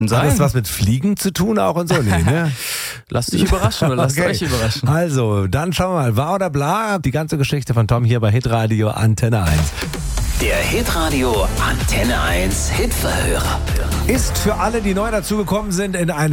Hat das was mit Fliegen zu tun auch und so? Nee, ne? Lass dich überraschen oder lasst Okay. euch überraschen. Also, dann schauen wir mal. Wahr oder bla? Die ganze Geschichte von Tom hier bei Hitradio Antenne 1. Der Hitradio Antenne 1 Hitverhörer. Ist für alle, die neu dazugekommen sind, in eine